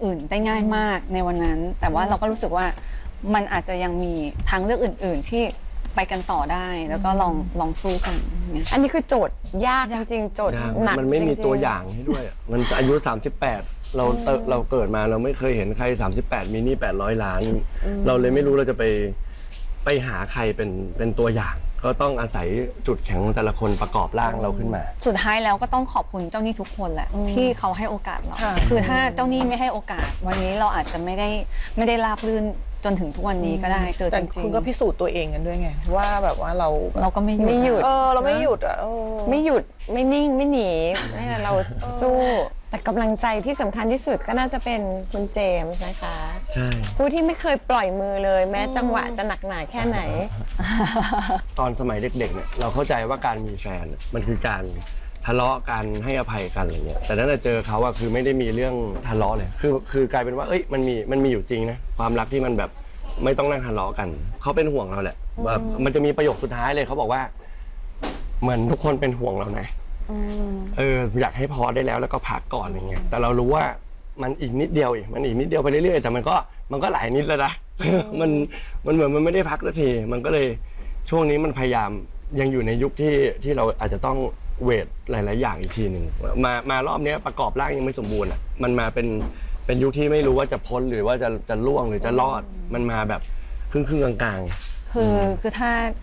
อื่นได้ง่ายมากในวันนั้นแต่ว่าเราก็รู้สึกว่ามันอาจจะยังมีทางเลือกอื่นๆที่ไปกันต่อได้แล้วก็ลองสู้กันเนี่ยอันนี้คือโจทย์ยากจริงๆโจทย์หนักมันไม่มีจริงๆตัวอย่างให้ด้วยอะมันอายุ 38เราเกิดมาเราไม่เคยเห็นใคร38มีหนี้800 ล้านเราเลยไม่รู้เราจะไปหาใครเป็นตัวอย่างก็ต้องอาศัยจุดแข็งของแต่ละคนประกอบร่างเราขึ้นมาสุดท้ายแล้วก็ต้องขอบคุณเจ้าหนี้ทุกคนแหละที่เขาให้โอกาสเราค่ะคือถ้าเจ้าหนี้ไม่ให้โอกาสวันนี้เราอาจจะไม่ได้ราบรื่นจนถึงทุกวันนี้ก็ได้เจอแต่จริงคุณก็พิสูจน์ตัวเองกันด้วยไงว่าแบบว่าเราๆเราก็ไม่ไม่หยุดเราไม่หยุดอ่ะไม่หยุดไม่นิ่งไม่หนีไม่แต่เราสู้แต่กำลังใจที่สำคัญที่สุดก็น่าจะเป็นคุณเจมส์นะคะใช่ผู้ที่ไม่เคยปล่อยมือเลยแม้จังหวะจะหนักหนาแค่ไหนตอนสมัยเด็กๆเนี่ยเราเข้าใจว่าการมีแฟนมันคือการทะเลาะกันให้อภัยกันอะไรเงี้ยแต่ถ้าเจอเขาอะคือไม่ได้มีเรื่องทะเลาะเลยคือกลายเป็นว่าเอ้ยมันมีอยู่จริงนะความรักที่มันแบบไม่ต้องนั่งทะเลาะกันเขาเป็นห่วงเราแหละแบบมันจะมีประโยคสุดท้ายเลยเขาบอกว่าเหมือนทุกคนเป็นห่วงเรานะอยากให้พอได้แล้วก็พักก่อนอะไรเงี้ยแต่เรารู้ว่ามันอีกนิดเดียวมันอีกนิดเดียวไปเรื่อยๆแต่มันก็หลายนิดแล้วนะมันเหมือนมันไม่ได้พักสักทีมันก็เลยช่วงนี้มันพยายามยังอยู่ในยุคที่เราอาจจะต้องเวทหลายๆอย่างอีกทีหนึ่งมารอบนี้ประกอบร่างยังไม่สมบูรณ์อ่ะมันมาเป็นยุคที่ไม่รู้ว่าจะพ้นหรือว่าจะล่วงหรือจะรอดมันมาแบบครึ่งกลางๆคือถ้า